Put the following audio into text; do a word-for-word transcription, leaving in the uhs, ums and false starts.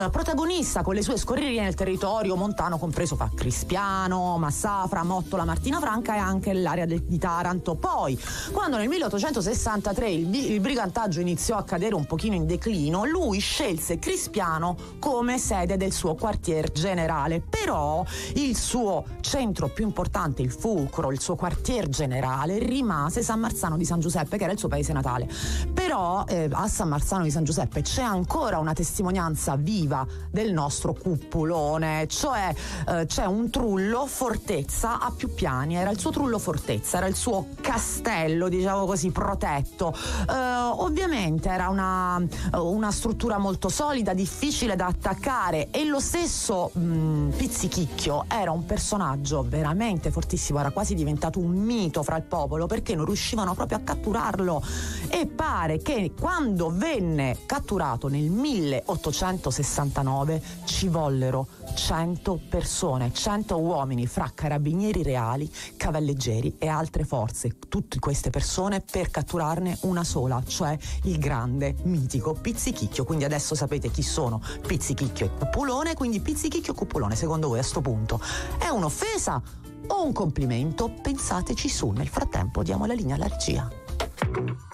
protagonista con le sue scorrerie nel territorio montano, compreso fa Crispiano, Massafra, Mottola, Martina Franca e anche l'area de, di Taranto. Poi, quando nel milleottocentosessantatré il, il brigantaggio iniziò a cadere un pochino in declino, lui scelse Crispiano come sede del suo quartier generale. Però il suo centro più importante, il fulcro, il suo quartier generale rimase San Marzano di San Giuseppe, che era il suo paese natale. Però eh, a San Marzano di San Giuseppe c'è ancora una testimonianza viva del nostro cupolone, cioè eh, c'è un trullo fortezza a più piani, era il suo trullo fortezza, era il suo castello, diciamo così, protetto. Eh, ovviamente era una, una struttura molto solida, difficile da attaccare, e lo stesso mh, Pizzichicchio era un personaggio veramente fortissimo, era quasi diventato un mito fra il popolo, perché non riuscivano proprio a catturarlo, e pare che quando venne catturato nel milleottocentosessantanove ci vollero cento persone, cento uomini fra carabinieri reali, cavalleggeri e altre forze, tutte queste persone per catturarne una sola, cioè il grande mitico Pizzichicchio. Quindi adesso sapete chi sono Pizzichicchio e Cupolone, quindi Pizzichicchio e Cupolone secondo voi a sto punto è un'offesa o un complimento? Pensateci su, nel frattempo diamo la linea alla regia.